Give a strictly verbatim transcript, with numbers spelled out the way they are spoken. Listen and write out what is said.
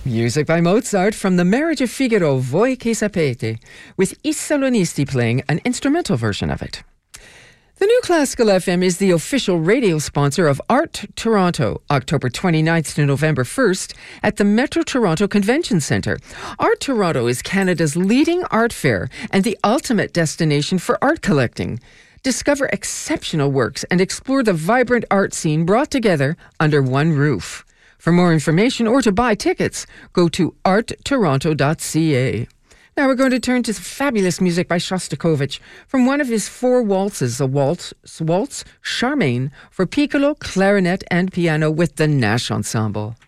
Music by Mozart from The Marriage of Figaro, Voi che sapete, with I Salonisti playing an instrumental version of it. The New Classical F M is the official radio sponsor of Art Toronto, October twenty-ninth to November first at the Metro Toronto Convention Centre. Art Toronto is Canada's leading art fair and the ultimate destination for art collecting. Discover exceptional works and explore the vibrant art scene brought together under one roof. For more information or to buy tickets, go to art toronto dot c a. Now we're going to turn to fabulous music by Shostakovich from one of his four waltzes, a waltz, waltz Charmaine, for piccolo, clarinet, and piano with the Nash Ensemble.